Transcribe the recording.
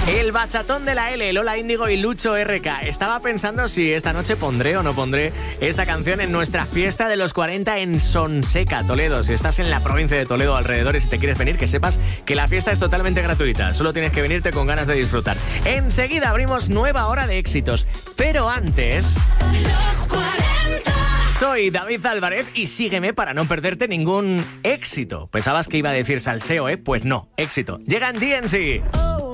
El bachatón de la L, Lola Índigo y Lucho RK. Estaba pensando si esta noche pondré o no pondré esta canción en nuestra fiesta de los 40 en Sonseca, Toledo. Si estás en la provincia de Toledo o alrededores y te quieres venir, que sepas que la fiesta es totalmente gratuita. Solo tienes que venirte con ganas de disfrutar. Enseguida abrimos nueva hora de éxitos. Pero antes... Los 40. Soy David Álvarez y sígueme para no perderte ningún éxito. Pensabas que iba a decir salseo, ¿eh? Pues no, éxito. Llega en DNC.